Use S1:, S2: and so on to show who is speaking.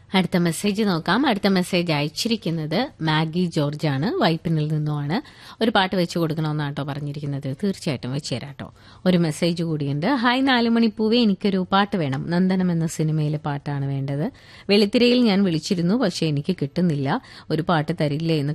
S1: അടുത്ത മെസ്സേജ് നോക്കാം. അടുത്ത മെസ്സേജ് അയച്ചിരിക്കുന്നത് മാഗി ജോർജാണ്, വൈപ്പിനിൽ നിന്നുമാണ്. ഒരു പാട്ട് വെച്ച് കൊടുക്കണമെന്നാട്ടോ പറഞ്ഞിരിക്കുന്നത്. തീർച്ചയായിട്ടും വെച്ച് തരാട്ടോ. ഒരു മെസ്സേജ് കൂടിയുണ്ട്. ഹായ് 4 മണിപ്പൂവേ, എനിക്കൊരു പാട്ട് വേണം. നന്ദനം എന്ന സിനിമയിലെ പാട്ടാണ് വേണ്ടത്. വെളുത്തിരയിൽ ഞാൻ വിളിച്ചിരുന്നു, പക്ഷെ എനിക്ക് കിട്ടുന്നില്ല. ഒരു പാട്ട് തരില്ലേ എന്ന്